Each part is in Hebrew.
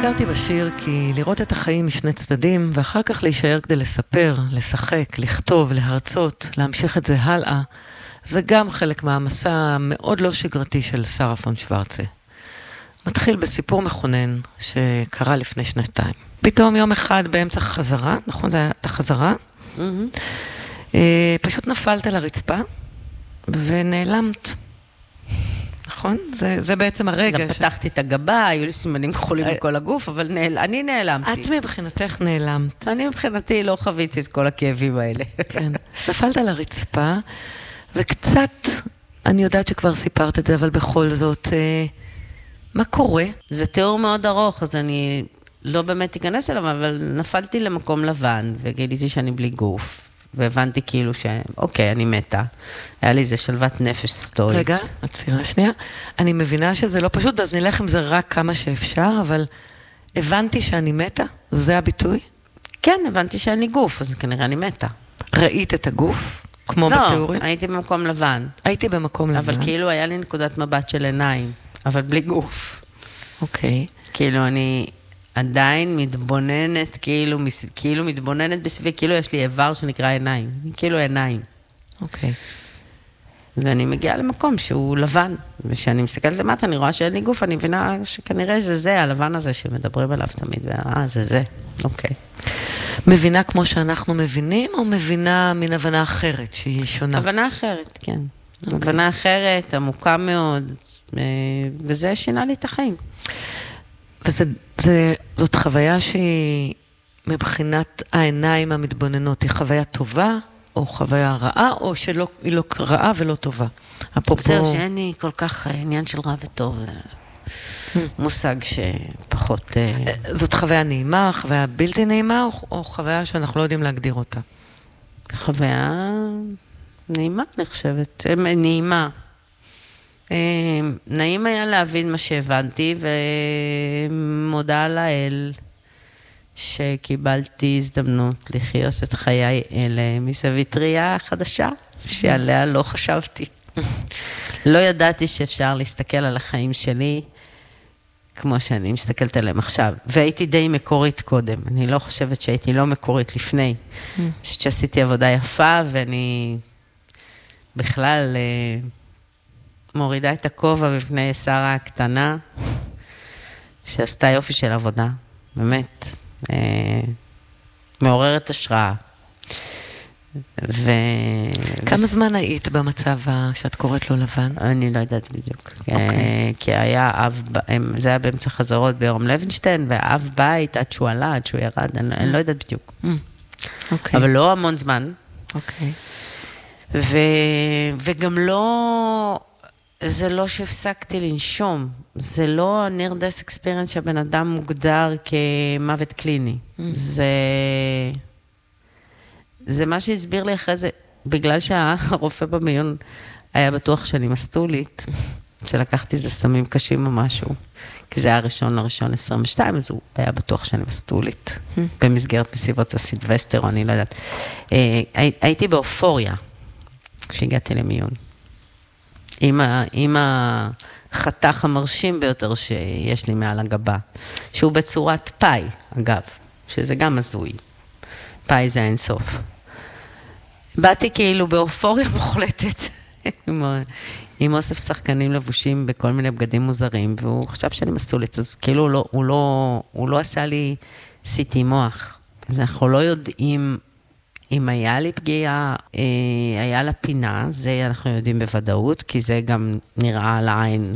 נזכרתי בשיר כי לראות את החיים משני צדדים, ואחר כך להישאר כדי לספר, לשחק, לכתוב, להרצות, להמשיך את זה הלאה, זה גם חלק מהמסע המאוד לא שגרתי של שרה פון שוורצה. מתחיל בסיפור מכונן שקרה לפני 2 שנים. פתאום יום אחד באמצע חזרה, נכון? זה הייתה חזרה? פשוט נפלת לרצפה ונעלמת. נכון? זה בעצם הרגע. גם פתחתי את הגבה, היו לי סימנים כחולים בכל הגוף, אבל אני נעלמתי. את מבחינתך נעלמת. אני מבחינתי לא חוויתי את כל הכאבים האלה. כן. נפלת לרצפה, וקצת, אני יודעת שכבר סיפרת את זה, אבל בכל זאת, מה קורה? זה תיאור מאוד ארוך, אז אני לא באמת אכנס אליו, אבל נפלתי למקום לבן, וגיליתי שאני בלי גוף. והבנתי כאילו אוקיי, אני מתה. היה לי איזה שלוות נפש סטורית. רגע, הצירה שנייה. אני מבינה שזה לא פשוט, אז נלך עם זה רק כמה שאפשר, אבל הבנתי שאני מתה? זה הביטוי? כן, הבנתי שאין לי גוף, אז כנראה אני מתה. ראית את הגוף? כמו בתיאוריה? לא, הייתי במקום לבן. הייתי במקום לבן. אבל כאילו היה לי נקודת מבט של עיניים, אבל בלי גוף. אוקיי. כאילו אני עדיין מתבוננת, כאילו מתבוננת בסביבי, כאילו יש לי איבר שנקרא עיניים. כאילו עיניים. אוקיי. ואני מגיעה למקום שהוא לבן, ושאני מסתכלת למטה, אני רואה שאין לי גוף, אני מבינה שכנראה זה, הלבן הזה שמדברים עליו תמיד, זה, אוקיי. מבינה כמו שאנחנו מבינים, או מבינה מן הבנה אחרת שהיא שונה? הבנה אחרת, כן. הבנה אחרת, עמוקה מאוד, וזה שינה לי את החיים. זאת חוויה שהיא מבחינת העיניים המתבוננות, היא חוויה טובה, או חוויה רעה, או שהיא לא רעה ולא טובה. זהו שאין לי כל כך עניין של רע וטוב, מושג שפחות... זאת חוויה נעימה, חוויה בלתי נעימה, או חוויה שאנחנו לא יודעים להגדיר אותה? חוויה נעימה, אני חושבת. נעימה. נעים היה להבין מה שהבנתי, ומודה לאל שקיבלתי הזדמנות לחיות את חיי אלה מסביב ראייה חדשה, שעליה לא חשבתי. לא ידעתי שאפשר להסתכל על החיים שלי כמו שאני מסתכלת עליהם עכשיו. והייתי די מקורית קודם. אני לא חושבת שהייתי לא מקורית לפני. שעשיתי עבודה יפה, ואני בכלל מורידה את הכובע בפני שרה הקטנה, שעשתה יופי של עבודה. באמת. מעוררת השראה. כמה זמן היית במצב שאת קוראת לו לבן? אני לא יודעת בדיוק. כי זה היה באמצע חזרות ביורם לוינשטיין, והאב בית עד שהוא עלה, עד שהוא ירד, אני לא יודעת בדיוק. אבל לא המון זמן. וגם לא, זה לא שהפסקתי לנשום. זה לא ניר-דס אקספיריינס שהבן אדם מוגדר כמוות קליני. זה מה שהסביר לי אחרי זה, בגלל שהרופא במיון היה בטוח שאני מסטולית, שלקחתי איזה סמים קשים או משהו, כי זה היה ראשון לראשון 22, אז הוא היה בטוח שאני מסטולית, במסגרת מסיבות הסילבסטר, או אני לא יודעת. הייתי באופוריה, כשהגעתי למיון, עם החתך המרשים ביותר שיש לי מעל הגבה, שהוא בצורת פאי, אגב, שזה גם הזוי. פאי זה האינסוף. באתי כאילו באופוריה מוחלטת, עם אוסף שחקנים לבושים בכל מיני בגדים מוזרים, והוא חשב שאני מסטולית, אז כאילו הוא לא עשה לי סיטי מוח. אז אנחנו לא יודעים אם היה לי פגיעה, היה לה פינה, זה אנחנו יודעים בוודאות, כי זה גם נראה על העין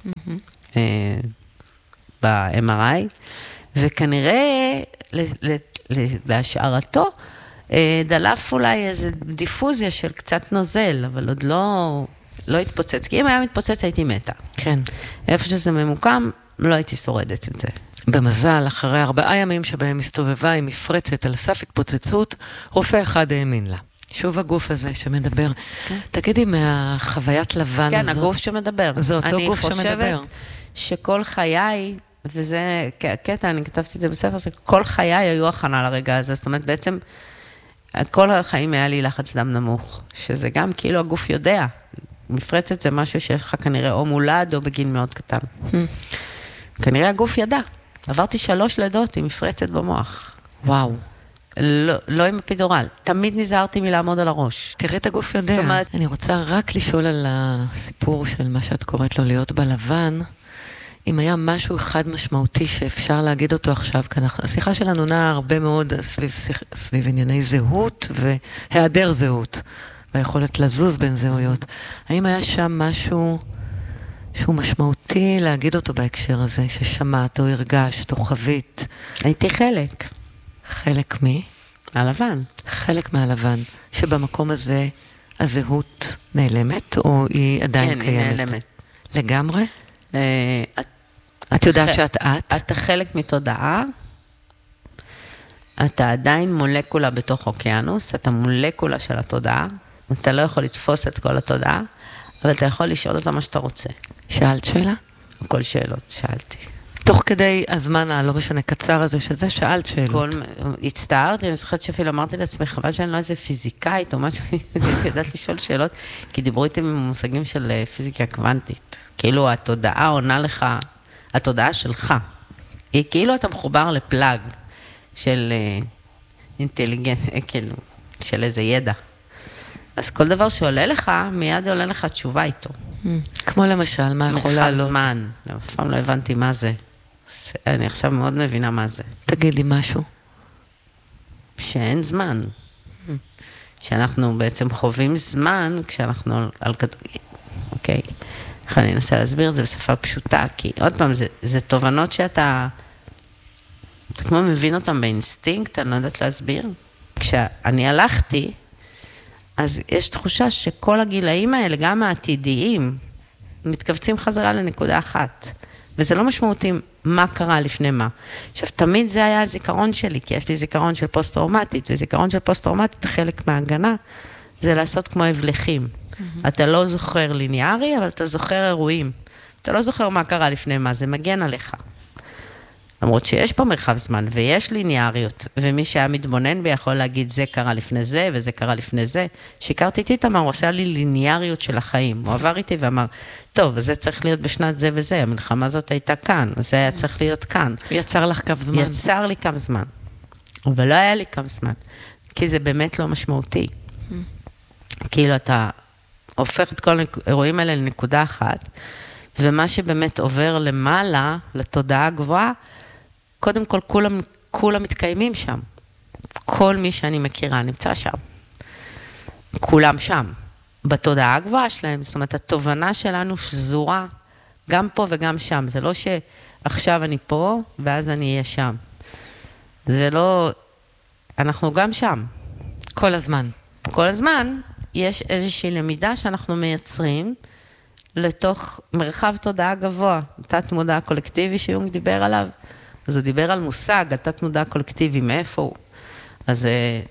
ב-MRI, וכנראה בהשערתו, דלף אולי איזו דיפוזיה של קצת נוזל, אבל עוד לא התפוצץ, כי אם היה מתפוצץ הייתי מתה. כן. איפה שזה ממוקם, לא הייתי שורדת את זה. במזל, אחרי 4 ימים שבהם הסתובבה עם מפרצת על סף התפוצצות, רופא אחד האמין לה. שוב הגוף הזה שמדבר. תגידי, מהחוויית לבן הזאת... כן, הגוף שמדבר. זה אותו גוף שמדבר. אני חושבת שכל חיי, וזה קטע, אני כתבתי את זה בספר, שכל חיי היו הכנה לרגע הזה. זאת אומרת, בעצם, כל החיים היה לי לחץ דם נמוך, שזה גם כאילו הגוף יודע. מפרצת זה משהו שיש לך כנראה או מולד או בגיל מאוד קטן. כנראה הגוף ידע. עברתי 3 לידות עם מפרצת במוח. וואו. לא עם אפידורל. תמיד נזהרתי מלעמוד על הראש. תראי את הגוף יודע. אני רוצה רק לשאול על הסיפור של מה שאת קוראת לו להיות בלבן, אם היה משהו אחד משמעותי שאפשר להגיד אותו עכשיו, כי השיחה שלנו נעה הרבה מאוד סביב ענייני זהות והיעדר זהות, והיכולת לזוז בין זהויות. האם היה שם משהו שהוא משמעותי להגיד אותו בהקשר הזה, ששמעת או הרגשת או חווית? הייתי חלק. חלק מי? הלבן. חלק מהלבן, שבמקום הזה הזהות נעלמת, או היא עדיין קיימת? כן, היא נעלמת. לגמרי? את יודעת שאת את? אתה חלק מתודעה, אתה עדיין מולקולה בתוך אוקיינוס, אתה מולקולה של התודעה, אתה לא יכול לתפוס את כל התודעה, אבל אתה יכול לשאול אותה מה שאתה רוצה. שאלת שאלה? כל שאלות, שאלתי. תוך כדי הזמן הלא משנה קצר הזה שזה, שאלת שאלות. הצטערתי, אני זוכרת שאפילו אמרתי לעצמי, חבל שאני לא איזה פיזיקאית או משהו, אני יודעת לשאול שאלות, כי דיברו איתי ממושגים של פיזיקה קוונטית. כאילו התודעה עונה לך, התודעה שלך. היא כאילו אתה מחובר לפלאג של אינטליגנט, כאילו, של איזה ידע. אז כל דבר שעולה לך, מיד עולה לך תשובה איתו. כמו למשל, מה יכול לעלות? מרחב זמן. אף פעם לא הבנתי מה זה. אני עכשיו מאוד מבינה מה זה. תגידי משהו. שאין זמן. שאנחנו בעצם חווים זמן כשאנחנו על כדור. אוקיי. איך אני אנסה להסביר את זה בשפה פשוטה, כי עוד פעם, זה תובנות שאתה כמו מבין אותם באינסטינקט, אני לא יודעת להסביר. כשאני הלכתי, אז יש תחושה שכל הגילאים האלה, גם העתידיים, מתכווצים חזרה לנקודה אחת. וזה לא משמעותי מה קרה לפני מה. עכשיו, תמיד זה היה הזיכרון שלי, כי יש לי זיכרון של פוסט-טראומטית, וזיכרון של פוסט-טראומטית, חלק מההגנה, זה לעשות כמו הבלחים. אתה לא זוכר ליניארי, אבל אתה זוכר אירועים. אתה לא זוכר מה קרה לפני מה, זה מגן עליך. למרות שיש פה מרחב זמן, ויש ליניאריות, ומי שהיה מתבונן בי יכול להגיד, זה קרה לפני זה, וזה קרה לפני זה. שיקרתי איתי, תמר, הוא עושה לי ליניאריות של החיים. הוא עבר איתי ואמר, טוב, זה צריך להיות בשנת זה וזה, המלחמה הזאת הייתה כאן, זה היה צריך להיות כאן. יצר לך קו זמן. יצר לי קו זמן. אבל לא היה לי קו זמן, כי זה באמת לא משמעותי. כאילו אתה הופך את כל האירועים האלה לנקודה אחת, ומה שבאמת עובר למעלה, לתודעה הגבוהה, קודם כל כולם מתקיימים שם. כל מי שאני מכירה נמצא שם. כולם שם. בתודעה הגבוהה שלהם, זאת אומרת, התובנה שלנו שזורה, גם פה וגם שם. זה לא שעכשיו אני פה, ואז אני אהיה שם. זה לא, אנחנו גם שם. כל הזמן. כל הזמן יש איזושהי למידה שאנחנו מייצרים, לתוך מרחב תודעה גבוה, תת מודע קולקטיבי שיונג דיבר עליו, אז הוא דיבר על מושג, התת מודע קולקטיבי, מאיפה הוא? אז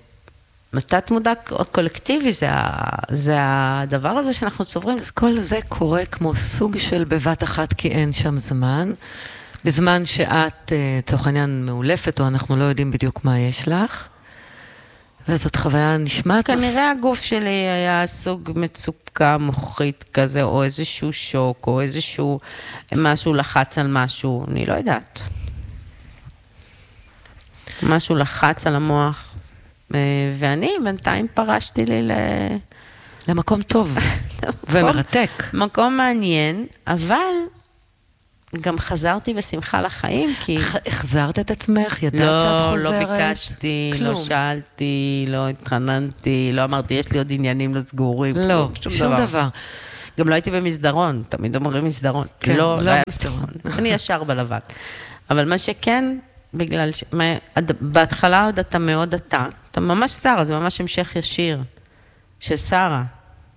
תת מודע קולקטיבי זה הדבר הזה שאנחנו צוברים. אז כל זה קורה כמו סוג של בבת אחת, כי אין שם זמן, בזמן שאת, צורך העניין, מאולפת, או אנחנו לא יודעים בדיוק מה יש לך, וזאת חוויה נשמעת. כנראה הגוף שלי היה סוג מצוקה מוחית כזה, או איזשהו שוק, או איזשהו משהו לחץ על משהו, אני לא יודעת. משהו לחץ על המוח, ואני בינתיים פרשתי לי למקום טוב ומרתק. מקום מעניין, אבל גם חזרתי בשמחה לחיים, כי... החזרת את עצמך? ידעת שאת חוזרת? לא ביקשתי, לא שאלתי, לא התחננתי, לא אמרתי, יש לי עוד עניינים לסגורים. לא, שום דבר. גם לא הייתי במסדרון, תמיד אומרים מסדרון. כן, לא לא היה מסדרון. אני ישר בלבן. אבל מה שכן, בגלל בהתחלה עוד אתה מאוד אתה ממש שרה, זה ממש המשך ישיר של שרה.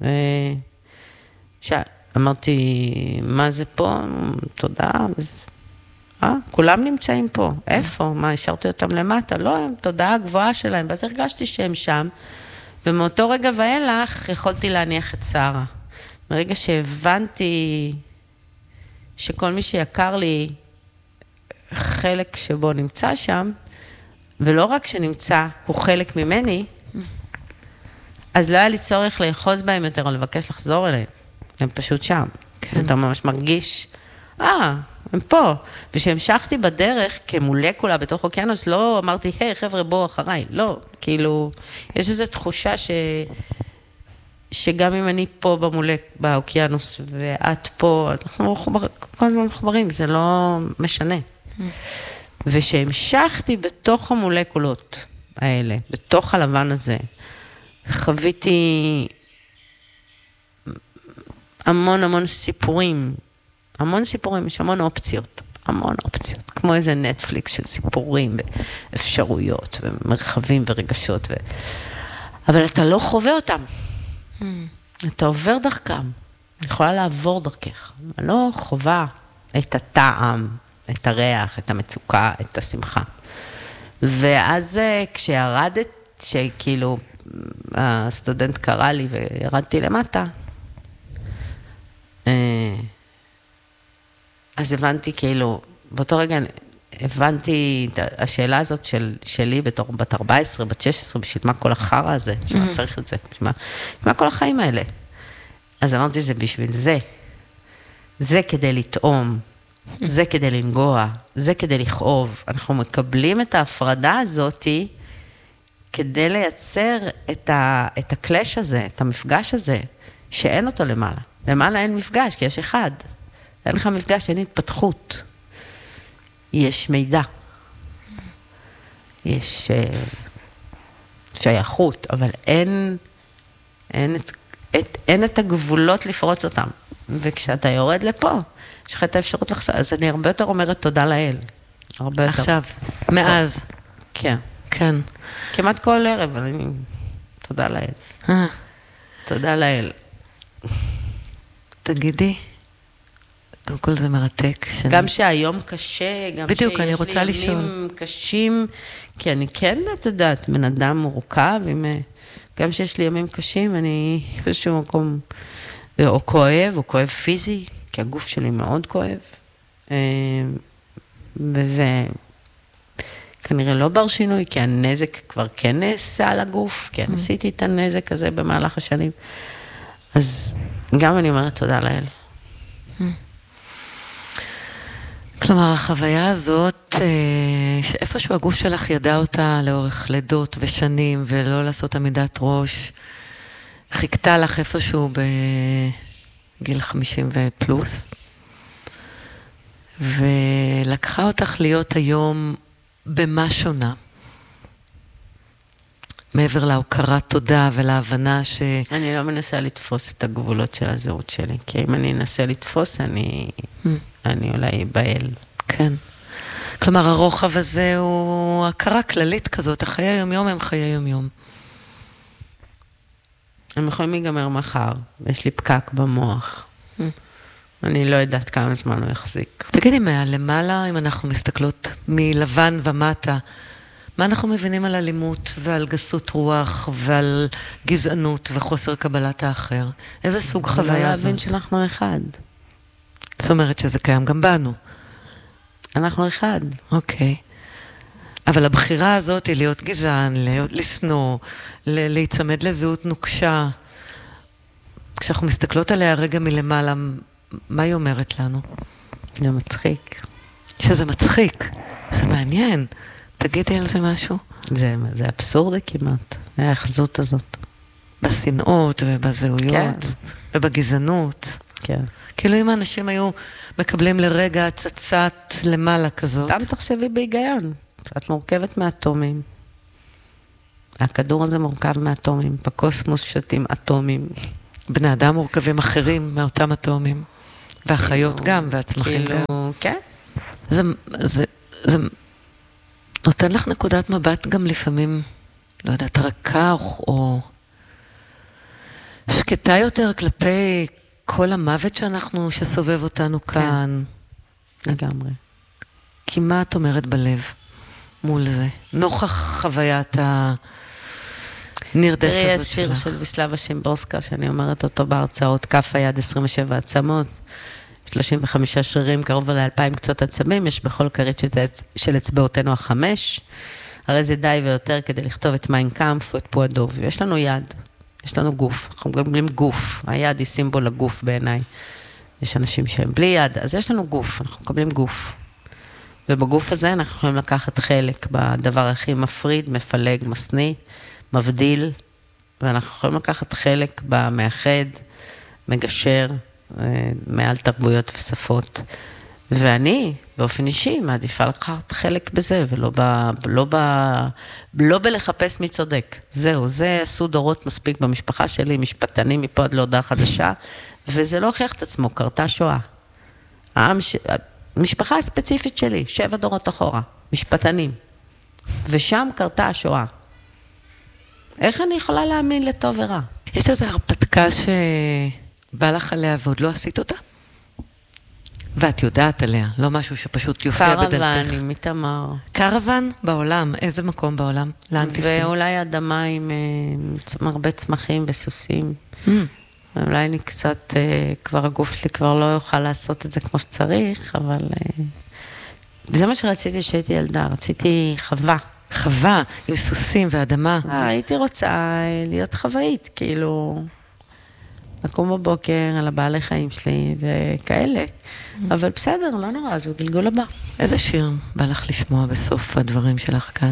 אמרתי, מה זה פה? תודה. כולם נמצאים פה. איפה? מה, השארתי אותם למטה? לא, הם תודעה הגבוהה שלהם. ואז הרגשתי שהם שם. ומאותו רגע ואילך יכולתי להניח את שרה. ברגע שהבנתי שכל מי שיקר לי חלק שבו נמצא שם, ולא רק שנמצא, הוא חלק ממני, אז לא היה לי צורך לאחוז בהם יותר או לבקש לחזור אליהם. הם פשוט שם. כן. אתה ממש מרגיש, הם פה. ושהמשכתי בדרך כמולקולה בתוך אוקיינוס, לא אמרתי, היי, חבר'ה, בואו אחריי. לא, כאילו, יש איזו תחושה שגם אם אני פה באוקיינוס, ואת פה, אנחנו כל הזמן מחוברים, זה לא משנה. ושהמשכתי בתוך המולקולות האלה, בתוך הלבן הזה, חוויתי המון סיפורים, יש המון אופציות, כמו איזה נטפליקס של סיפורים, ואפשרויות, ומרחבים ורגשות, אבל אתה לא חווה אותם, אתה עובר דרכם, אני יכולה לעבור דרכך, אני לא חווה את הטעם, את הריח, את המצוקה, את השמחה. ואז כשירדת, שכאילו הסטודנט קרא לי וירדתי למטה, אז הבנתי כאילו, באותו רגע הבנתי את השאלה הזאת שלי בתור בת 14, בת 16, בשביל מה כל החרא הזה, בשביל מה צריך את זה, בשביל מה כל החיים האלה. אז אמרתי, זה בשביל זה. זה כדי לטעום, זה כדי לנגוע, זה כדי לכאוב. אנחנו מקבלים את ההפרדה הזאת כדי לייצר את הקלאש הזה, את המפגש הזה, שאין אותו למעלה. למעלה אין מפגש, כי יש אחד. אין לך מפגש, אין התפתחות. יש מידע. יש שייכות, אבל אין את הגבולות לפרוץ אותם. וכשאתה יורד לפה, יש לך את האפשרות לחשוב, אז אני הרבה יותר אומרת תודה לאל. הרבה יותר. עכשיו, מאז. כן. כן. כמעט כל ערב, אבל אני... תודה לאל. תודה לאל. תגידי, קודם כל זה מרתק. גם שהיום קשה, גם בדיוק, אני רוצה שיש לי ימים קשים, כי אני כן, את יודעת, בן אדם מורכב, גם שיש לי ימים קשים, אני באיזשהו מקום, או כואב פיזי, כי הגוף שלי מאוד כואב, וזה כנראה לא בר שינוי, כי הנזק כבר כן נעשה על הגוף, כי עשיתי את הנזק הזה במהלך השנים, אז גם אני אומרת תודה לאל. כלומר, החוויה הזאת, שאיפשהו הגוף שלך ידע אותה לאורך לידות ושנים, ולא לעשות עמידת ראש, חיכתה לך איפשהו בגיל 50 ופלוס, ולקחה אותך להיות היום במה שונה. מעבר להוקרת תודה ולהבנה אני לא מנסה לתפוס את הגבולות של הזהות שלי, כי אם אני אנסה לתפוס, אני אולי אבעל. כן. כלומר, הרוחב הזה הוא הכרה כללית כזאת, החיי היום-יום הם חיי יום-יום. הם יכולים להיגמר מחר, יש לי פקק במוח. אני לא יודעת כמה זמן הוא יחזיק. תגידי, למעלה, אם אנחנו מסתכלות מלבן ומטה, מה אנחנו מבינים על אלימות ועל גסות רוח ועל גזענות וחוסר קבלת האחר? איזה סוג חוויה זאת? לא להבין שאנחנו אחד. זאת אומרת שזה קיים גם בנו. אנחנו אחד. אוקיי. אבל הבחירה הזאת היא להיות גזען, לסנוע, להיצמד לזהות נוקשה. כשאנחנו מסתכלות עליה רגע מלמעלה, מה היא אומרת לנו? זה מצחיק. שזה מצחיק. זה מעניין. תגידי על זה משהו. זה אבסורדי כמעט, האחזות הזאת. בשנאות ובזהויות, כן. ובגזענות. כן. כאילו אם האנשים היו מקבלים לרגע צצת למעלה כזאת. סתם תחשבי בהיגיון. את מורכבת מאטומים. הכדור הזה מורכב מאטומים. בקוסמוס שתים אטומים. בני אדם מורכבים אחרים מאותם אטומים. והחיות גם, והצמחים גם. כן. זה נותן לך נקודת מבט גם לפעמים, לא יודעת, רכה או שקטה יותר כלפי כל המוות שסובב אותנו כאן. לגמרי. כי מה את אומרת בלב מול זה? נוכח חוויית הנרדף תראי, הזאת יש שיר שלך. של ויסלבה שימבורסקה, שאני אומרת אותו בהרצאות, כף היד 27 עצמות, 35 שרירים, קרוב ל2,000 קצות עצמים, יש בכל כרית של אצבעותינו 5, הרי זה די ויותר כדי לכתוב את מיין קאמפ או את פועדוב. יש לנו יד, יש לנו גוף, אנחנו מדברים גוף, היד היא סימבול הגוף בעיניי, יש אנשים שהם בלי יד, אז יש לנו גוף, אנחנו מקבלים גוף. ובגוף הזה אנחנו יכולים לקחת חלק בדבר הכי מפריד, מפלג, מסני, מבדיל, ואנחנו יכולים לקחת חלק במאחד, מגשר, מעל תרבויות ושפות. ואני, באופן אישי, מעדיפה לקחת חלק בזה, ולא בלחפש מי צודק. זהו, זה עשו דורות מספיק במשפחה שלי, משפטנים מפה עד להודעה חדשה, וזה לא הוכיח את עצמו, קרתה שואה. המשפחה הספציפית שלי, 7 דורות אחורה, משפטנים. ושם קרתה השואה. איך אני יכולה להאמין לטוב ורע? יש איזו הרפתקה שבא לך עליה ועוד לא עשית אותה? ואת יודעת עליה, לא משהו שפשוט יופיע בדלתך. קרוון עם איתמר. קרוון בעולם, איזה מקום בעולם? לאן תיסעי? ואולי אדמה עם הרבה צמחים וסוסים. אולי אני קצת, כבר הגוף שלי כבר לא יוכל לעשות את זה כמו שצריך, אבל זה מה שרציתי שהייתי ילדה, רציתי חווה. חווה, עם סוסים ואדמה. הייתי רוצה להיות חוואית, כאילו, לקום בבוקר על הבעלי חיים שלי וכאלה. אבל בסדר, לא נורא, זו גלגול הבא. איזה שיר בא לך לשמוע בסוף הדברים שלך כאן?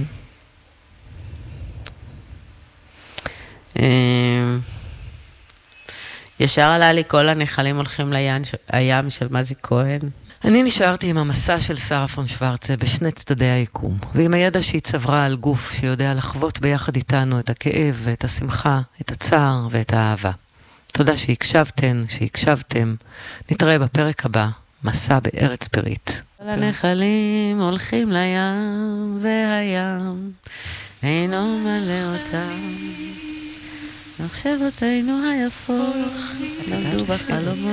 ישר עלה לי כל הנחלים הולכים לים של מזי כהן. אני נשארתי עם המסע של שרה פון שוורצה בשני צדדי היקום, ועם הידע שהיא צברה על גוף שיודע לחוות ביחד איתנו את הכאב ואת השמחה, את הצער ואת האהבה. תודה שהקשבתם. נתראה בפרק הבא, מסע בארץ פרית. כל הנחלים הולכים לים, והים אינו מלא אותם. מחשבותינו היפות, נמדו בחלומות.